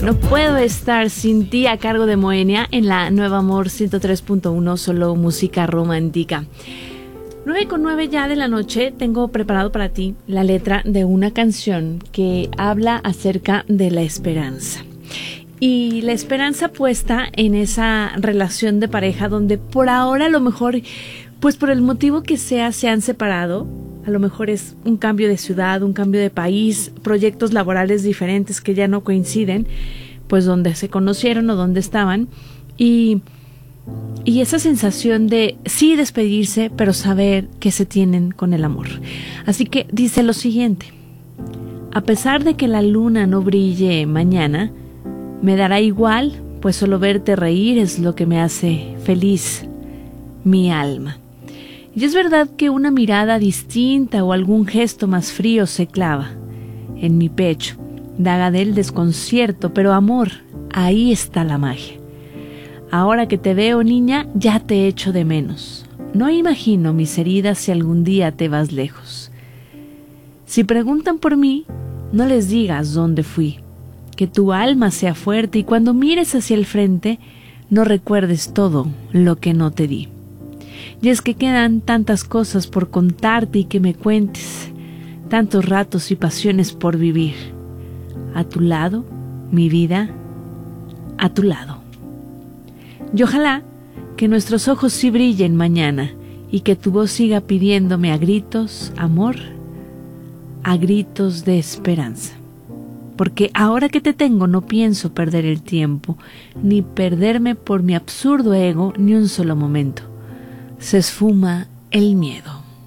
No puedo estar sin ti, a cargo de Moenia en la Nueva Amor 103.1, solo música romántica. 9:09 ya de la noche, tengo preparado para ti la letra de una canción que habla acerca de la esperanza. Y la esperanza puesta en esa relación de pareja donde por ahora a lo mejor, pues por el motivo que sea, se han separado. A lo mejor es un cambio de ciudad, un cambio de país, proyectos laborales diferentes que ya no coinciden, pues donde se conocieron o donde estaban. Y esa sensación de sí despedirse, pero saber que se tienen con el amor. Así que dice lo siguiente: a pesar de que la luna no brille mañana, me dará igual, pues solo verte reír es lo que me hace feliz mi alma. Y es verdad que una mirada distinta o algún gesto más frío se clava en mi pecho, daga del desconcierto, pero amor, ahí está la magia. Ahora que te veo, niña, ya te echo de menos. No imagino mis heridas si algún día te vas lejos. Si preguntan por mí, no les digas dónde fui. Que tu alma sea fuerte y cuando mires hacia el frente, no recuerdes todo lo que no te di. Y es que quedan tantas cosas por contarte y que me cuentes, tantos ratos y pasiones por vivir. A tu lado, mi vida, a tu lado. Y ojalá que nuestros ojos sí brillen mañana y que tu voz siga pidiéndome a gritos, amor, a gritos de esperanza. Porque ahora que te tengo no pienso perder el tiempo, ni perderme por mi absurdo ego ni un solo momento. Se esfuma el miedo.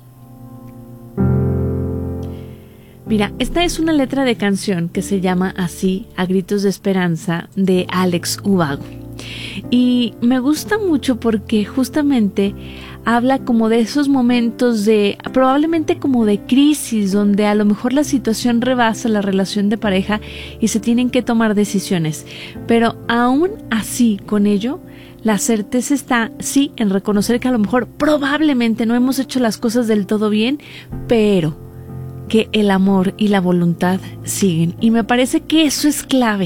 Mira, esta es una letra de canción que se llama así, A Gritos de Esperanza, de Alex Ubago. Y me gusta mucho porque justamente habla como de esos momentos de, probablemente como de crisis, donde a lo mejor la situación rebasa la relación de pareja y se tienen que tomar decisiones. Pero aún así, con ello, la certeza está, sí, en reconocer que a lo mejor probablemente no hemos hecho las cosas del todo bien, pero que el amor y la voluntad siguen. Y me parece que eso es clave.